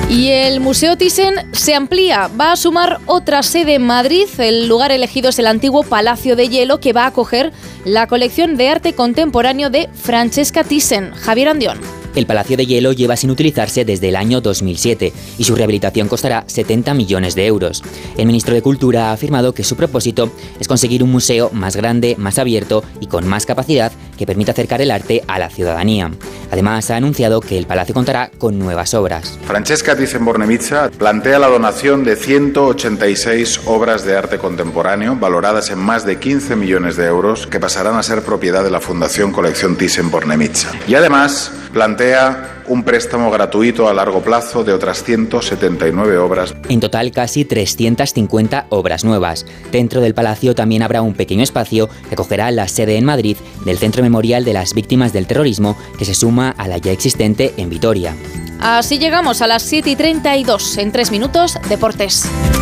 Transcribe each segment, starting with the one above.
Y el Museo Thyssen se amplía, va a sumar otra sede en Madrid. El lugar elegido es el antiguo Palacio de Hielo, que va a acoger la colección de arte contemporáneo de Francesca Thyssen. Javier Andión. El Palacio de Hielo lleva sin utilizarse desde el año 2007 y su rehabilitación costará 70 millones de euros. El ministro de Cultura ha afirmado que su propósito es conseguir un museo más grande, más abierto y con más capacidad que permita acercar el arte a la ciudadanía. Además, ha anunciado que el palacio contará con nuevas obras. Francesca Thyssen-Bornemisza plantea la donación de 186 obras de arte contemporáneo valoradas en más de 15 millones de euros que pasarán a ser propiedad de la Fundación Colección Thyssen-Bornemisza. Y además plantea un préstamo gratuito a largo plazo de otras 179 obras. En total, casi 350 obras nuevas. Dentro del palacio también habrá un pequeño espacio que acogerá la sede en Madrid del Centro Memorial de las Víctimas del Terrorismo, que se suma a la ya existente en Vitoria. Así llegamos a las 7:32. En 3 minutos, deportes.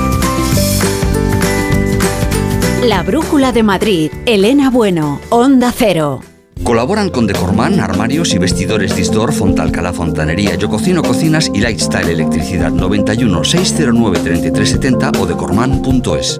La Brújula de Madrid. Elena Bueno, Onda Cero. Colaboran con Decorman, armarios y vestidores Disdor, Fontalcalá Fontanería, Yo Cocino Cocinas y Lifestyle Electricidad. 91 609 3370 o decorman.es.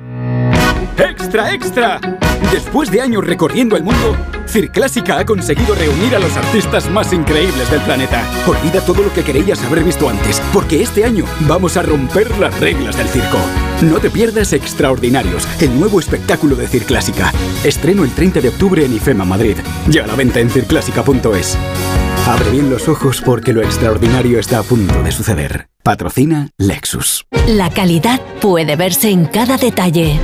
¡Extra, extra! Después de años recorriendo el mundo, Circlásica ha conseguido reunir a los artistas más increíbles del planeta. Olvida todo lo que creías haber visto antes, porque este año vamos a romper las reglas del circo. No te pierdas Extraordinarios, el nuevo espectáculo de Circlásica. Estreno el 30 de octubre en IFEMA Madrid. Ya a la venta en circlásica.es. Abre bien los ojos porque lo extraordinario está a punto de suceder. Patrocina Lexus. La calidad puede verse en cada detalle.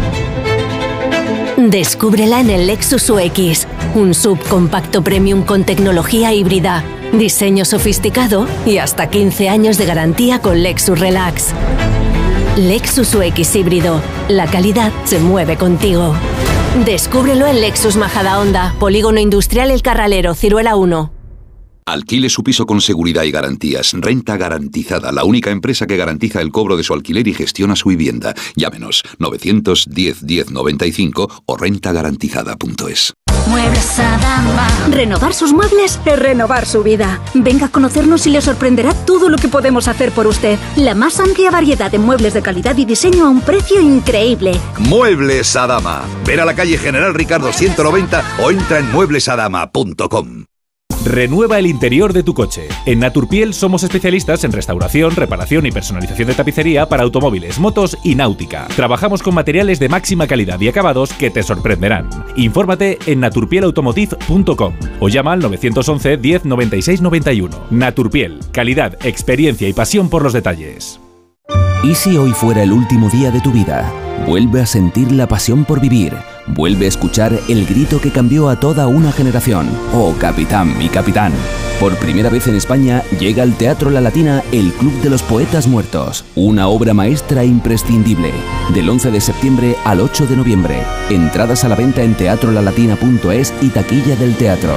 Descúbrela en el Lexus UX, un subcompacto premium con tecnología híbrida, diseño sofisticado y hasta 15 años de garantía con Lexus Relax. Lexus UX híbrido, la calidad se mueve contigo. Descúbrelo en Lexus Majadahonda, Polígono Industrial El Carralero, Ciruela 1. Alquile su piso con seguridad y garantías. Renta Garantizada, la única empresa que garantiza el cobro de su alquiler y gestiona su vivienda. Llámenos 910 1095 o rentagarantizada.es. Muebles Adama. Renovar sus muebles es renovar su vida. Venga a conocernos y le sorprenderá todo lo que podemos hacer por usted. La más amplia variedad de muebles de calidad y diseño a un precio increíble. Muebles Adama. Ver a la calle General Ricardo 190 o entra en mueblesadama.com. Renueva el interior de tu coche. En Naturpiel somos especialistas en restauración, reparación y personalización de tapicería para automóviles, motos y náutica. Trabajamos con materiales de máxima calidad y acabados que te sorprenderán. Infórmate en naturpielautomotive.com o llama al 911 10 96 91. Naturpiel, calidad, experiencia y pasión por los detalles. ¿Y si hoy fuera el último día de tu vida? Vuelve a sentir la pasión por vivir. Vuelve a escuchar el grito que cambió a toda una generación. ¡Oh, capitán, mi capitán! Por primera vez en España llega al Teatro La Latina el Club de los Poetas Muertos. Una obra maestra imprescindible. Del 11 de septiembre al 8 de noviembre. Entradas a la venta en teatrolalatina.es y taquilla del teatro.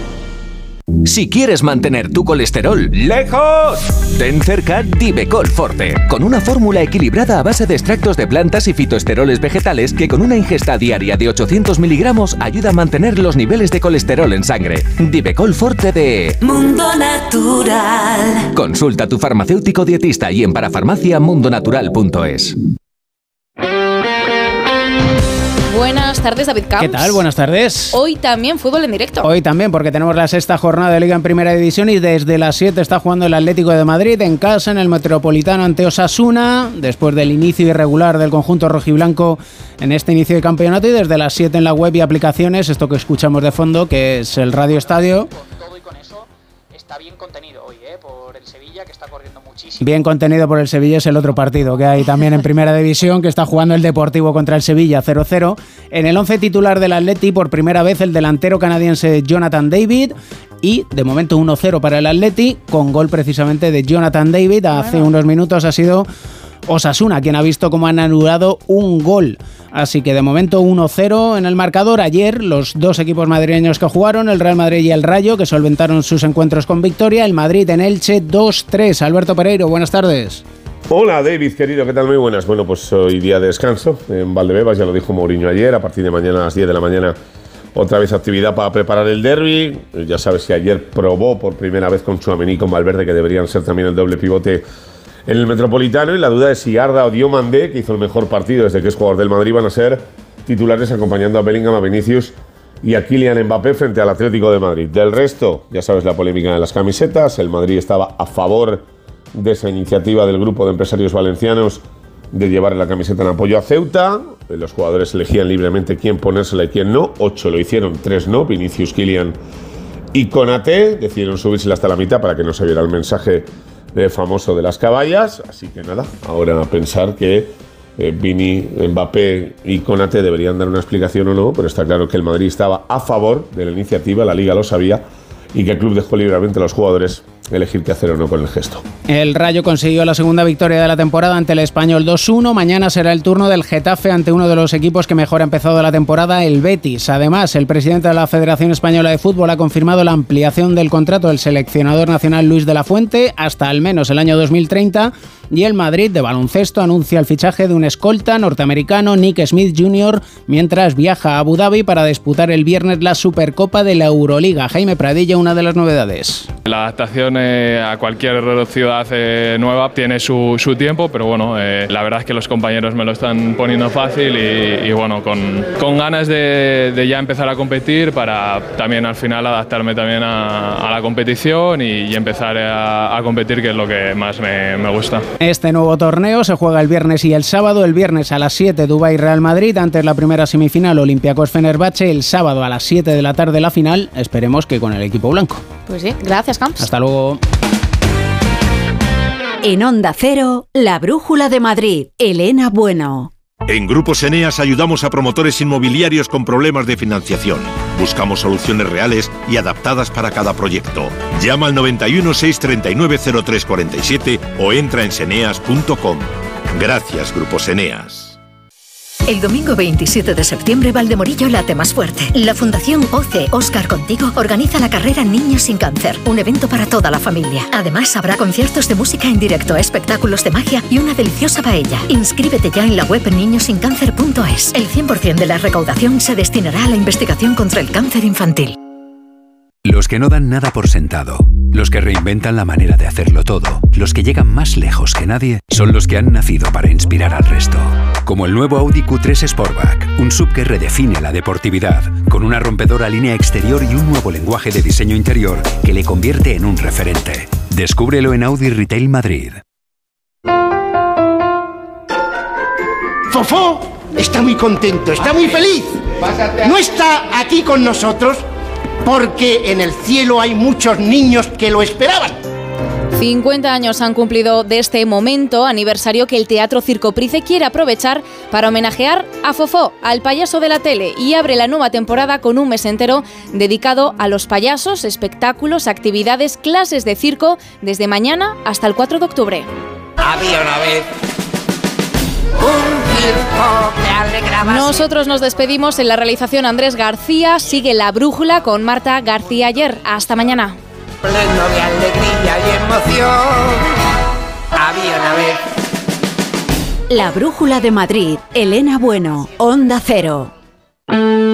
Si quieres mantener tu colesterol lejos, ten cerca Divecol Forte, con una fórmula equilibrada a base de extractos de plantas y fitoesteroles vegetales que con una ingesta diaria de 800 miligramos ayuda a mantener los niveles de colesterol en sangre. Divecol Forte de Mundo Natural. Consulta a tu farmacéutico dietista y en parafarmaciamundonatural.es. Buenas tardes, David Camps. ¿Qué tal? Buenas tardes. Hoy también fútbol en directo. Hoy también, porque tenemos la sexta jornada de Liga en Primera División y desde las 7 está jugando el Atlético de Madrid en casa, en el Metropolitano ante Osasuna, después del inicio irregular del conjunto rojiblanco en este inicio de campeonato, y desde las 7 en la web y aplicaciones, esto que escuchamos de fondo, que es el Radio Estadio. Con todo y con eso está bien contenido hoy, por el Sevilla, que está corriendo muchísimo. Bien contenido por el Sevilla, es el otro partido que hay también en Primera División, que está jugando el Deportivo contra el Sevilla 0-0. En el 11 titular del Atleti, por primera vez el delantero canadiense Jonathan David, y de momento 1-0 para el Atleti, con gol precisamente de Jonathan David. Hace unos minutos ha sido Osasuna quien ha visto cómo han anulado un gol. Así que de momento 1-0 en el marcador. Ayer los dos equipos madrileños que jugaron, el Real Madrid y el Rayo, que solventaron sus encuentros con victoria. El Madrid en Elche 2-3. Alberto Pereiro, buenas tardes. Hola David, querido, ¿qué tal? Muy buenas. Bueno, pues hoy día de descanso en Valdebebas, ya lo dijo Mourinho ayer. A partir de mañana a las 10 de la mañana otra vez actividad para preparar el derbi. Ya sabes que ayer probó por primera vez con Tchouaméni y con Valverde, que deberían ser también el doble pivote en el Metropolitano, y la duda es si Arda o Diomandé, que hizo el mejor partido desde que es jugador del Madrid, van a ser titulares acompañando a Bellingham, a Vinicius y a Kylian Mbappé frente al Atlético de Madrid. Del resto, ya sabes la polémica de las camisetas. El Madrid estaba a favor de esa iniciativa del grupo de empresarios valencianos de llevar la camiseta en apoyo a Ceuta. Los jugadores elegían libremente quién ponérsela y quién no. 8 lo hicieron, 3 no. Vinicius, Kylian y Konaté decidieron subírsela hasta la mitad para que no se viera el mensaje famoso de las caballas. Así que nada, ahora a pensar que Vini, Mbappé y Konaté deberían dar una explicación o no, pero está claro que el Madrid estaba a favor de la iniciativa, la Liga lo sabía, y que el club dejó libremente a los jugadores elegir qué hacer o no con el gesto. El Rayo consiguió la segunda victoria de la temporada ante el Español 2-1. Mañana será el turno del Getafe ante uno de los equipos que mejor ha empezado la temporada, el Betis. Además, el presidente de la Federación Española de Fútbol ha confirmado la ampliación del contrato del seleccionador nacional Luis de la Fuente hasta al menos el año 2030, y el Madrid de baloncesto anuncia el fichaje de un escolta norteamericano, Nick Smith Jr., mientras viaja a Abu Dhabi para disputar el viernes la Supercopa de la Euroliga. Jaime Pradilla, una de las novedades. La adaptación a cualquier ciudad nueva tiene su tiempo, pero bueno, la verdad es que los compañeros me lo están poniendo fácil y bueno, con ganas de ya empezar a competir para también al final adaptarme también a la competición y empezar a competir, que es lo que más me gusta. Este nuevo torneo se juega el viernes y el sábado. El viernes a las 7 Dubái Real Madrid, antes la primera semifinal Olympiacos Fenerbahce. El sábado a las 7 de la tarde la final, esperemos que con el equipo blanco. Pues sí, gracias, Camps. Hasta luego. En Onda Cero, la Brújula de Madrid, Elena Bueno. En Grupos Eneas ayudamos a promotores inmobiliarios con problemas de financiación. Buscamos soluciones reales y adaptadas para cada proyecto. Llama al 91 639 0347 o entra en seneas.com. Gracias, Grupos Eneas. El domingo 27 de septiembre, Valdemorillo late más fuerte. La Fundación OC Óscar Contigo organiza la carrera Niños sin Cáncer, un evento para toda la familia. Además, habrá conciertos de música en directo, espectáculos de magia y una deliciosa paella. Inscríbete ya en la web niñosincáncer.es. El 100% de la recaudación se destinará a la investigación contra el cáncer infantil. Los que no dan nada por sentado, los que reinventan la manera de hacerlo todo, los que llegan más lejos que nadie, son los que han nacido para inspirar al resto. Como el nuevo Audi Q3 Sportback, un SUV que redefine la deportividad, con una rompedora línea exterior y un nuevo lenguaje de diseño interior que le convierte en un referente. Descúbrelo en Audi Retail Madrid. Fofó está muy contento, está muy feliz. No está aquí con nosotros porque en el cielo hay muchos niños que lo esperaban. 50 años han cumplido de este momento, aniversario que el Teatro Circo Price quiere aprovechar para homenajear a Fofó, al payaso de la tele, y abre la nueva temporada con un mes entero dedicado a los payasos, espectáculos, actividades, clases de circo, desde mañana hasta el 4 de octubre. Había una vez un circo que alegraba. Nosotros nos despedimos. En la realización Andrés García. Sigue La Brújula con Marta García Ayer. Hasta mañana. Pleno de alegría y emoción. Había una vez. La Brújula de Madrid, Elena Bueno, Onda Cero.